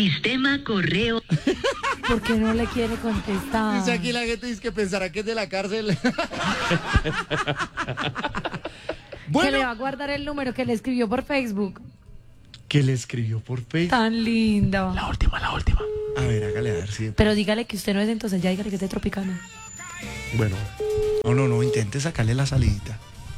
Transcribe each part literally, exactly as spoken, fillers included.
Sistema correo. ¿Por qué no le quiere contestar? Dice aquí la gente dice que pensará que es de la cárcel. Que le va a guardar el número que le escribió por Facebook. ¿Qué le escribió por Facebook? Tan lindo. La última, la última. A ver, hágale a ver si... Pero dígale que usted no es, entonces ya dígale que es de Tropicana. Bueno. No, no, no, intente sacarle la salidita.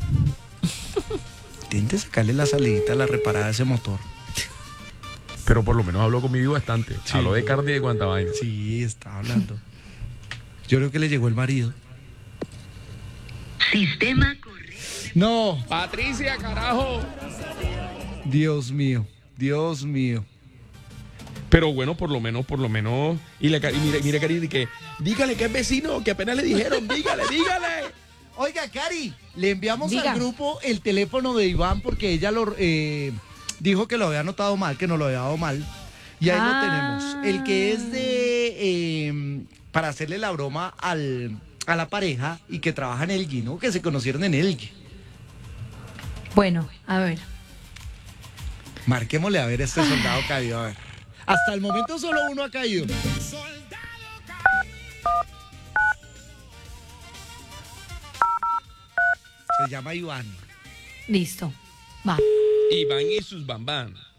Intente sacarle la salidita a la reparada de ese motor. Pero por lo menos habló conmigo bastante. Sí. Habló de carne y de cuánta vaina. Sí, está hablando. Yo creo que le llegó el marido. Sistema correo. No, Patricia, carajo. Dios mío, Dios mío. Pero bueno, por lo menos, por lo menos. Y, la, y mire, mire, Cari, que dígale que es vecino, que apenas le dijeron, dígale, dígale. Oiga, Cari, le enviamos Diga. al grupo el teléfono de Iván porque ella lo eh, dijo que lo había anotado mal, que no lo había dado mal. Y ahí Ah. lo tenemos. El que es de... eh, para hacerle la broma al, a la pareja y que trabaja en Elgui, ¿no? Que se conocieron en Elgui. Bueno, a ver. Marquémosle a ver este soldado caído, a ver. Hasta el momento solo uno ha caído. Se llama Iván. Listo. Va. Iván y sus bambán.